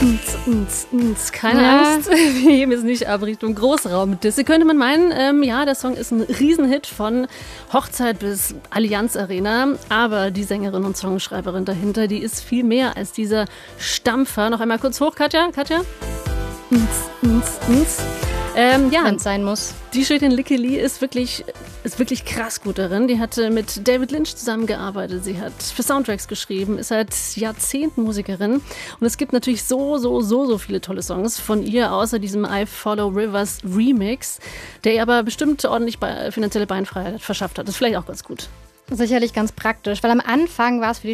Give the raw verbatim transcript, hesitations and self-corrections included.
Ns, ns, ns. Keine Ja. Angst, wir heben es nicht ab Richtung Großraumdisse. Könnte man meinen, ähm, ja, der Song ist ein Riesenhit von Hochzeit bis Allianz Arena. Aber die Sängerin und Songschreiberin dahinter, die ist viel mehr als dieser Stampfer. Noch einmal kurz hoch, Katja. Katja? Ns, ns, ns. Ähm, ja, Wenn es sein muss. die Schwedin Lykke Li ist wirklich, ist wirklich krass gut darin. Die hat äh, mit David Lynch zusammengearbeitet. Sie hat für Soundtracks geschrieben, ist seit Jahrzehnten Musikerin. Und es gibt natürlich so, so, so, so viele tolle Songs von ihr, außer diesem I Follow Rivers Remix, der ihr aber bestimmt ordentlich be- finanzielle Beinfreiheit verschafft hat. Das ist vielleicht auch ganz gut. Sicherlich ganz praktisch, weil am Anfang war es für die